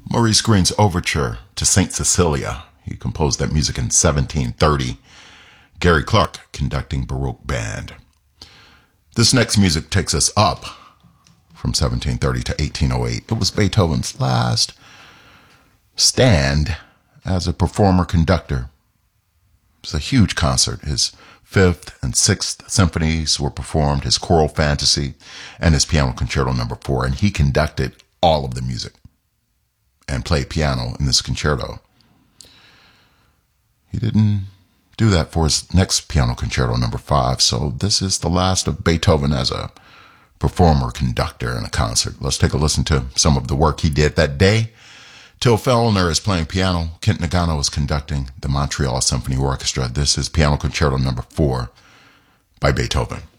Maurice Green's Overture to St. Cecilia. He composed that music in 1730. Gary Clark conducting Baroque Band. This next music takes us up from 1730 to 1808. It was Beethoven's last stand as a performer-conductor. It was a huge concert. His Fifth and Sixth Symphonies were performed, his Choral Fantasy, and his Piano Concerto No. 4, and he conducted all of the music and played piano in this concerto. He didn't do that for his next Piano Concerto No. 5, so this is the last of Beethoven as a performer-conductor in a concert. Let's take a listen to some of the work he did that day. Till Fellner is playing piano. Kent Nagano is conducting the Montreal Symphony Orchestra. This is Piano Concerto No. 4 by Beethoven.